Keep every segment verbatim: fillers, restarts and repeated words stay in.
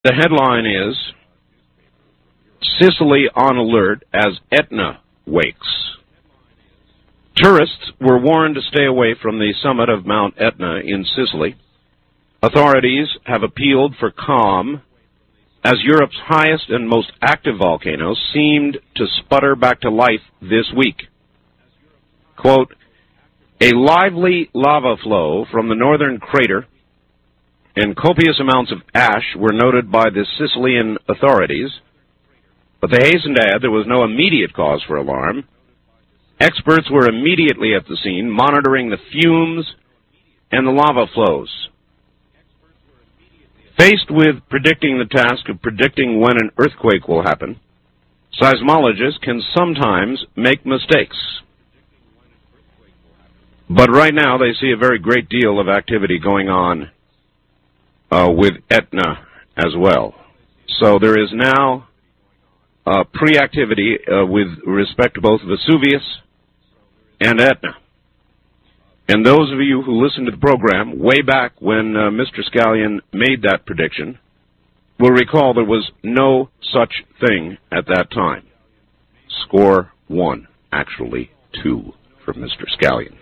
The headline is, Sicily on alert as Etna wakes. Tourists were warned to stay away from the summit of Mount Etna in Sicily. Authorities have appealed for calm as Europe's highest and most active volcano seemed to sputter back to life this week. Quote, a lively lava flow from the northern crater and copious amounts of ash were noted by the Sicilian authorities, but they hastened to add there was no immediate cause for alarm. Experts were immediately at the scene, monitoring the fumes and the lava flows. Faced with predicting the task of predicting when an earthquake will happen, seismologists can sometimes make mistakes. But right now they see a very great deal of activity going on uh, with Etna as well. So there is now uh, pre-activity uh, with respect to both Vesuvius and Etna. And those of you who listened to the program way back when uh, Mister Scallion made that prediction will recall there was no such thing at that time. Score one, actually two for Mister Scallion.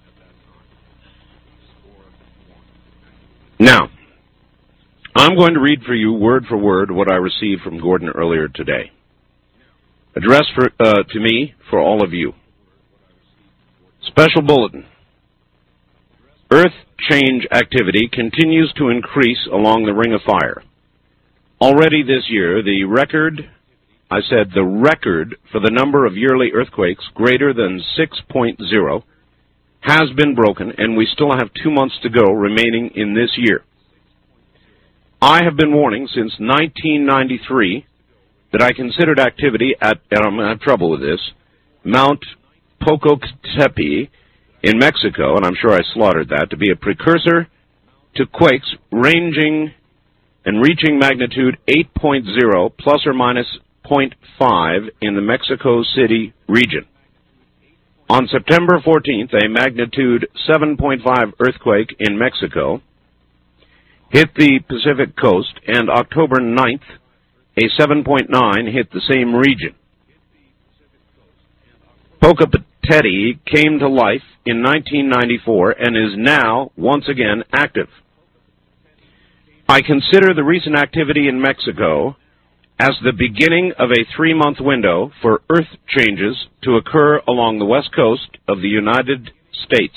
Now, I'm going to read for you word for word what I received from Gordon earlier today. Addressed for, uh, to me for all of you. Special bulletin. Earth change activity continues to increase along the Ring of Fire. Already this year, the record, I said the record for the number of yearly earthquakes greater than six point oh has been broken, and we still have two months to go remaining in this year. I have been warning since nineteen ninety-three that I considered activity at, and I'm going to have trouble with this, Mount Popocatépetl in Mexico, and I'm sure I slaughtered that, to be a precursor to quakes ranging and reaching magnitude eight point oh plus or minus zero point five in the Mexico City region. On September fourteenth, a magnitude seven point five earthquake in Mexico hit the Pacific coast, and October ninth, a seven point nine hit the same region. Popocatépetl came to life in nineteen ninety-four and is now once again active. I consider the recent activity in Mexico as the beginning of a three-month window for earth changes to occur along the west coast of the United States.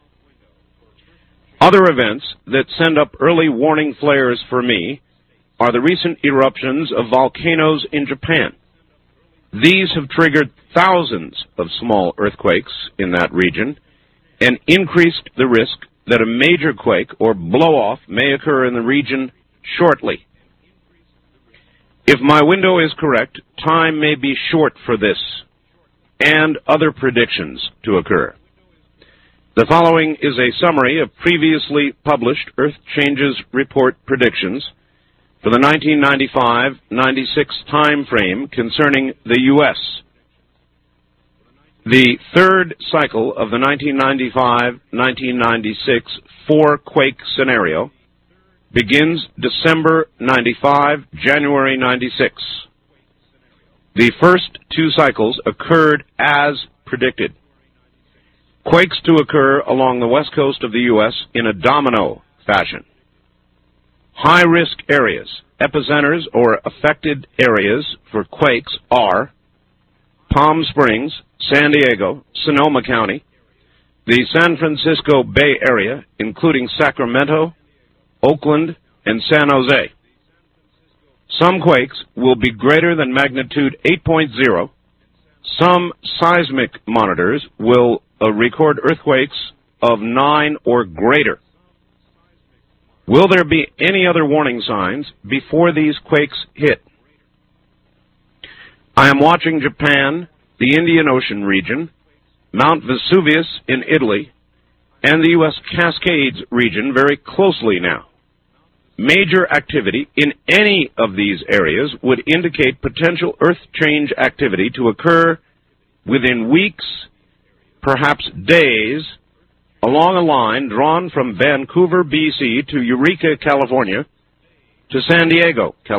Other events that send up early warning flares for me are the recent eruptions of volcanoes in Japan. These have triggered thousands of small earthquakes in that region and increased the risk that a major quake or blow-off may occur in the region shortly. If my window is correct, time may be short for this and other predictions to occur. The following is a summary of previously published Earth Changes Report predictions for the nineteen ninety-five ninety-six time frame concerning the U S The third cycle of the nineteen ninety-five nineteen ninety-six four-quake scenario begins December ninety-five, January ninety-six. The first two cycles occurred as predicted. Quakes to occur along the west coast of the U S in a domino fashion. High-risk areas, epicenters or affected areas for quakes are Palm Springs, San Diego, Sonoma County, the San Francisco Bay Area, including Sacramento, Oakland, and San Jose. Some quakes will be greater than magnitude eight point oh. Some seismic monitors will uh, record earthquakes of nine or greater. Will there be any other warning signs before these quakes hit? I am watching Japan, the Indian Ocean region, Mount Vesuvius in Italy, and the U S Cascades region very closely now. Major activity in any of these areas would indicate potential earth change activity to occur within weeks, perhaps days, along a line drawn from Vancouver, B C to Eureka, California, to San Diego, California.